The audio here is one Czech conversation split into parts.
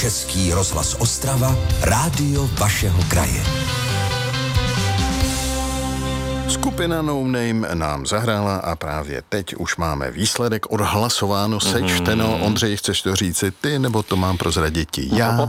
Český rozhlas Ostrava, rádio vašeho kraje. Skupina No Name nám zahrála a právě teď už máme výsledek, odhlasováno, sečteno. Ondřej, chceš to říci ty, nebo to mám prozradit ti já?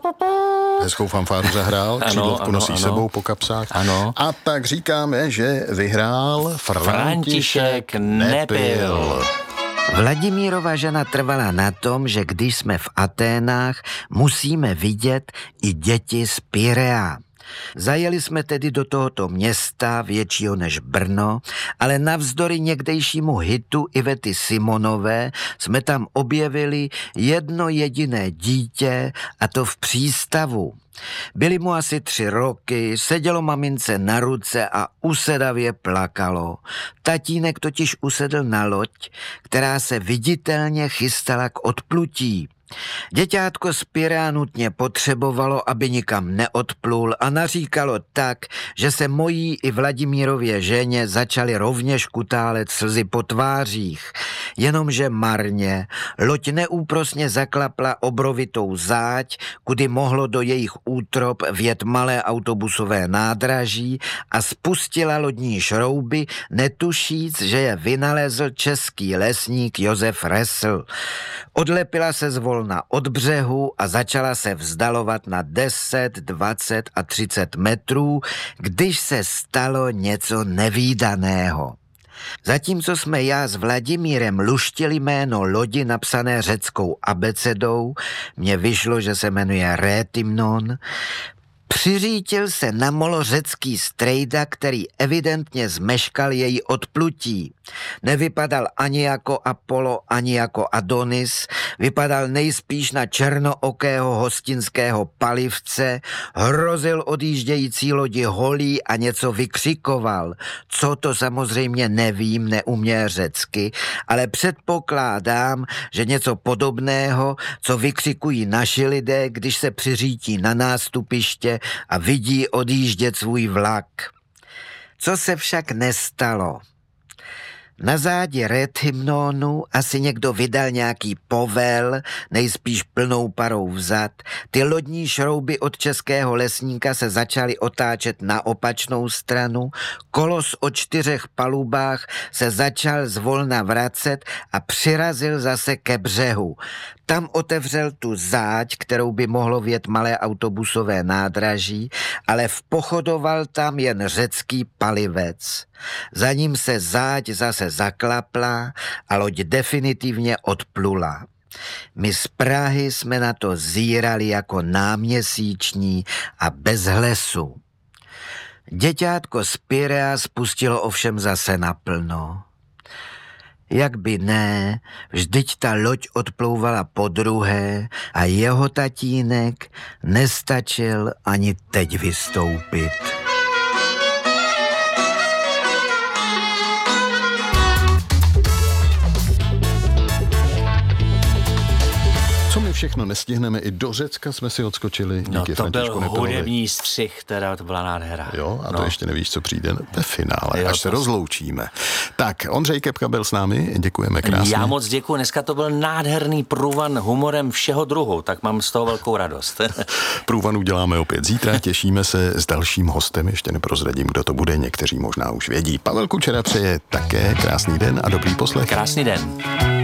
Hezkou fanfáru zahrál, křídlovku nosí sebou po kapsách. Ano. A tak říkáme, že vyhrál František Nepil. Vladimírova žena trvala na tom, že když jsme v Aténách, musíme vidět i děti z Pirea. Zajeli jsme tedy do tohoto města, většího než Brno, ale navzdory někdejšímu hitu Ivety Simonové jsme tam objevili jedno jediné dítě, a to v přístavu. Byly mu asi 3 roky, sedělo mamince na ruce a usedavě plakalo. Tatínek totiž usedl na loď, která se viditelně chystala k odplutí. Děťátko z Pirea nutně potřebovalo, aby nikam neodplul, a naříkalo tak, že se mojí i Vladimírově ženě začaly rovněž kutálet slzy po tvářích. Jenomže marně. Loď neúprosně zaklapla obrovitou záď, kudy mohlo do jejich útrop vjet malé autobusové nádraží, a spustila lodní šrouby, netušíc, že je vynalezl český lesník Josef Resl. Odlepila se zvolna od břehu a začala se vzdalovat na 10, 20 a 30 metrů, když se stalo něco nevídaného. Zatímco jsme já s Vladimírem luštili jméno lodi napsané řeckou abecedou, mně vyšlo, že se jmenuje Rétymnon, přiřítil se na molo řecký strejda, který evidentně zmeškal její odplutí. Nevypadal ani jako Apollo, ani jako Adonis, vypadal nejspíš na černookého hostinského palivce, hrozil odjíždějící lodi holí a něco vykřikoval. Co to samozřejmě nevím, neuměl řecky, ale předpokládám, že něco podobného, co vykřikují naši lidé, když se přiřítí na nástupiště a vidí odjíždět svůj vlak. Co se však nestalo? Na zádi Rétymnonu asi někdo vydal nějaký povel, nejspíš plnou parou vzad. Ty lodní šrouby od českého lesníka se začaly otáčet na opačnou stranu, kolos o 4 palubách se začal zvolna vracet a přirazil zase ke břehu. Tam otevřel tu záď, kterou by mohlo vjet malé autobusové nádraží, ale vpochodoval tam jen řecký palivec. Za ním se záď zase zaklapla a loď definitivně odplula. My z Prahy jsme na to zírali jako náměsíční a bez hlesu. Děťátko z Pirea spustilo ovšem zase naplno. Jak by ne, vždyť ta loď odplouvala podruhé a jeho tatínek nestačil ani teď vystoupit. Co my všechno nestihneme, i do Řecka jsme si odskočili díky Františku Nepilovi. To byl hudební střih, teda to byla nádhera. Jo, a to ještě nevíš, co přijde ve finále, až se rozloučíme. Tak, Ondřej Kepka byl s námi, děkujeme krásně. Já moc děkuji, dneska to byl nádherný průvan humorem všeho druhu, tak mám z toho velkou radost. Průvan uděláme opět zítra, těšíme se s dalším hostem, ještě neprozradím, kdo to bude, někteří možná už vědí. Pavel Kučera přeje také krásný den a dobrý poslech. Krásný den.